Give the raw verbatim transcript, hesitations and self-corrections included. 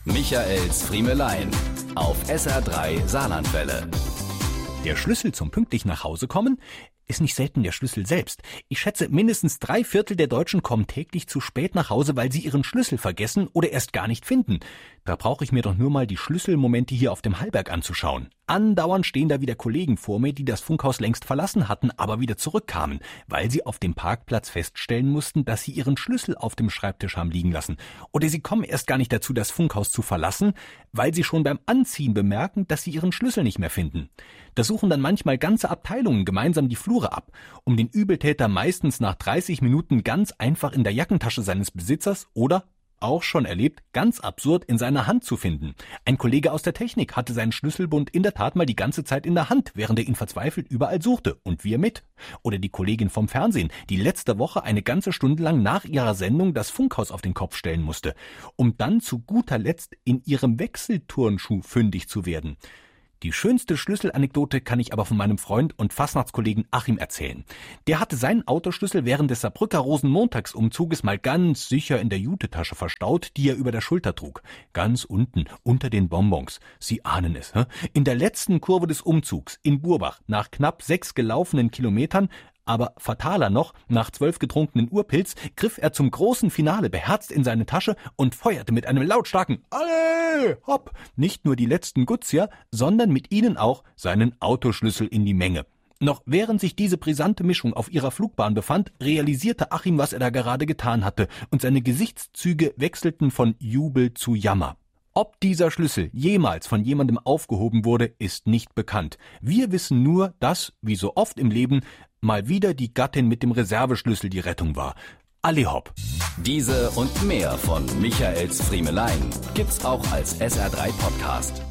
Michaels Friemelein auf S R drei Saarlandwelle. Der Schlüssel zum pünktlich nach Hause kommen ist nicht selten der Schlüssel selbst. Ich schätze, mindestens drei Viertel der Deutschen kommen täglich zu spät nach Hause, weil sie ihren Schlüssel vergessen oder erst gar nicht finden. Da brauche ich mir doch nur mal die Schlüsselmomente hier auf dem Hallberg anzuschauen. Andauernd stehen da wieder Kollegen vor mir, die das Funkhaus längst verlassen hatten, aber wieder zurückkamen, weil sie auf dem Parkplatz feststellen mussten, dass sie ihren Schlüssel auf dem Schreibtisch haben liegen lassen. Oder sie kommen erst gar nicht dazu, das Funkhaus zu verlassen, weil sie schon beim Anziehen bemerken, dass sie ihren Schlüssel nicht mehr finden. Da suchen dann manchmal ganze Abteilungen gemeinsam die Flure ab, um den Übeltäter meistens nach dreißig Minuten ganz einfach in der Jackentasche seines Besitzers oder, auch schon erlebt, ganz absurd in seiner Hand zu finden. Ein Kollege aus der Technik hatte seinen Schlüsselbund in der Tat mal die ganze Zeit in der Hand, während er ihn verzweifelt überall suchte. Und wir mit. Oder die Kollegin vom Fernsehen, die letzte Woche eine ganze Stunde lang nach ihrer Sendung das Funkhaus auf den Kopf stellen musste, um dann zu guter Letzt in ihrem Wechselturnschuh fündig zu werden. Die schönste Schlüsselanekdote kann ich aber von meinem Freund und Fastnachtskollegen Achim erzählen. Der hatte seinen Autoschlüssel während des Saarbrücker Rosenmontagsumzuges mal ganz sicher in der Jutetasche verstaut, die er über der Schulter trug. Ganz unten, unter den Bonbons. Sie ahnen es, hä? In der letzten Kurve des Umzugs in Burbach, nach knapp sechs gelaufenen Kilometern, aber fataler noch, nach zwölf getrunkenen Urpilz, griff er zum großen Finale beherzt in seine Tasche und feuerte mit einem lautstarken Alle, hopp, nicht nur die letzten Gutzia, sondern mit ihnen auch seinen Autoschlüssel in die Menge. Noch während sich diese brisante Mischung auf ihrer Flugbahn befand, realisierte Achim, was er da gerade getan hatte, und seine Gesichtszüge wechselten von Jubel zu Jammer. Ob dieser Schlüssel jemals von jemandem aufgehoben wurde, ist nicht bekannt. Wir wissen nur, dass, wie so oft im Leben, mal wieder die Gattin mit dem Reserveschlüssel die Rettung war. Alli hopp. Diese und mehr von Michaels Friemelein gibt's auch als S R drei Podcast.